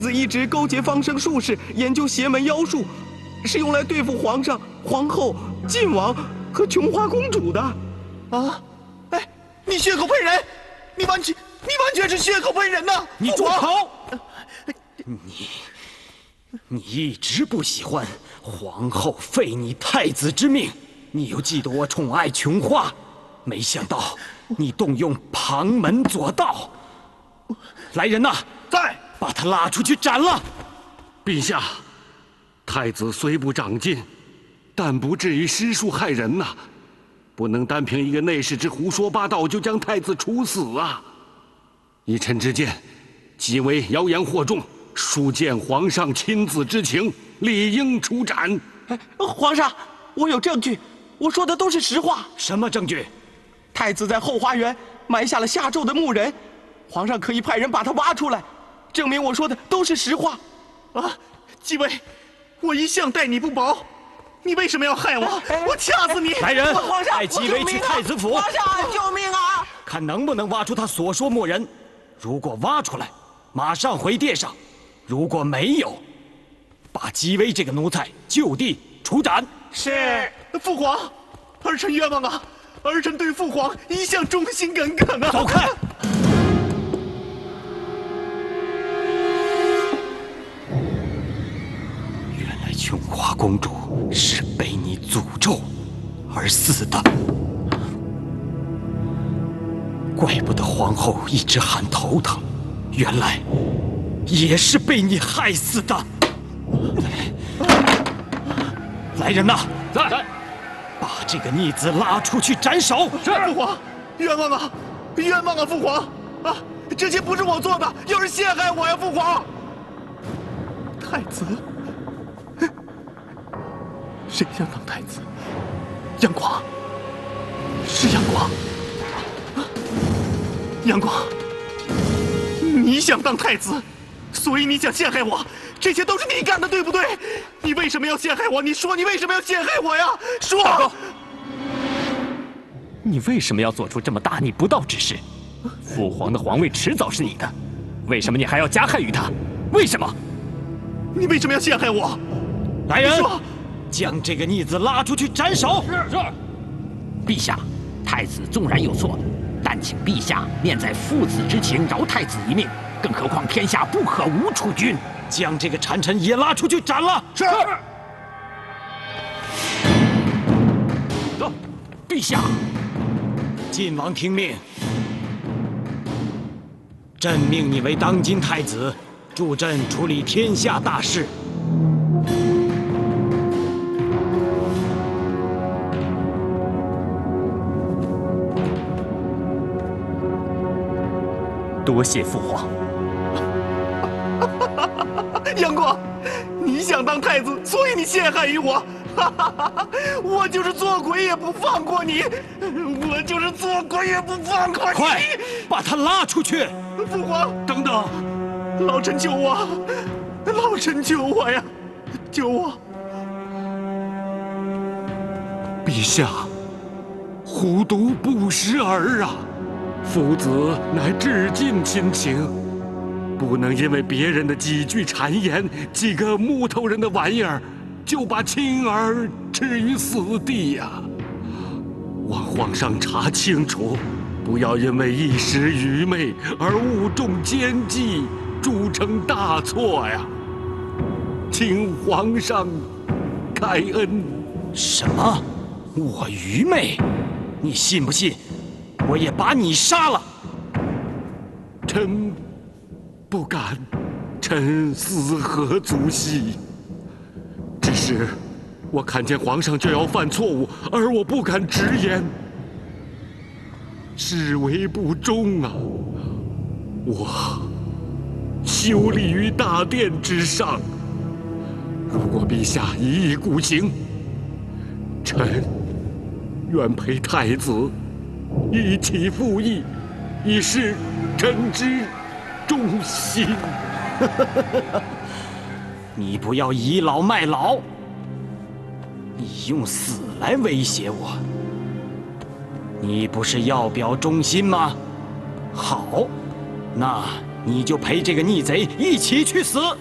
子一直勾结方生术士，研究邪门妖术，是用来对付皇上、皇后、晋王和琼花公主的。 啊！哎，你血口喷人！你完全是血口喷人呐！ 你住口！你一直不喜欢皇后废你太子之命，你又记得我宠爱琼花，没想到你动用旁门左道。来人呐， 在！ 把他拉出去斩了！ 陛下，太子虽不长进，但不至于施术害人呐。不能单凭一个内侍之胡说八道就将太子处死啊！依臣之见，即为谣言惑众，疏见皇上亲子之情，理应处斩。 皇上，我有证据，我说的都是实话。 什么证据？ 太子在后花园埋下了下咒的木人，皇上可以派人把他挖出来，证明我说的都是实话。 啊，继位，我一向待你不薄，你为什么要害我？我掐死你！ 来人， 皇上， 带继位去太子府。 皇上，救命啊！ 看能不能挖出他所说木人。如果挖出来，马上回殿上；如果没有，把姬薇这个奴才就地处斩。 是。 父皇，儿臣冤枉啊！儿臣对父皇一向忠心耿耿啊！ 走开！原来琼花公主是被你诅咒而死的。怪不得皇后一直喊头疼，原来也是被你害死的。来人呐， 在！ 把这个逆子拉出去斩首。 是父皇，冤枉啊，冤枉啊，父皇啊！这些不是我做的，又是陷害我呀，父皇！太子，谁想当太子？杨广，是杨广。杨广，你想当太子，所以你想陷害我，这些都是你干的，对不对？你为什么要陷害我？你说你为什么要陷害我呀？说！ 大哥，你为什么要做出这么大逆不道之事？父皇的皇位迟早是你的，为什么你还要加害于他？为什么？ 你为什么要陷害我？ 来人，将这个逆子拉出去斩首。 是。 陛下，太子纵然有错，但请陛下念在父子之情，饶太子一命。更何况天下不可无储君， 将这个谗臣也拉出去斩了。 是。 走，陛下，晋王听命，朕命你为当今太子，助朕处理天下大事。 多谢父皇。 杨广，你想当太子，所以你陷害于我。我就是做鬼也不放过你，我就是做鬼也不放过你。 快，把他拉出去！ 父皇， 等等， 老臣救我，老臣救我呀，救我！ 陛下，虎毒不食儿啊！父子乃至尽亲情，不能因为别人的几句谗言、几个木头人的玩意儿，就把亲儿置于死地呀！望皇上查清楚，不要因为一时愚昧而误中奸计，铸成大错呀！请皇上开恩。 什么？我愚昧？你信不信？我也把你杀了！ 臣不敢，臣死何足惜？只是我看见皇上就要犯错误，而我不敢直言，视为不忠啊！我修立于大殿之上，如果陛下一意孤行，臣愿陪太子一起复议，以示臣之忠心。 你不要倚老卖老，你用死来威胁我，你不是要表忠心吗？好，那你就陪这个逆贼一起去死！